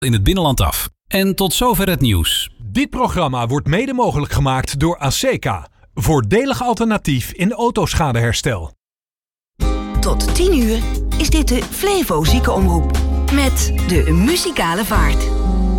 in het binnenland af. En tot zover het nieuws. Dit programma wordt mede mogelijk gemaakt door ASECA. Voordelig alternatief in autoschadeherstel. Tot 10 uur is dit de Flevo Ziekenomroep. Met de muzikale vaart.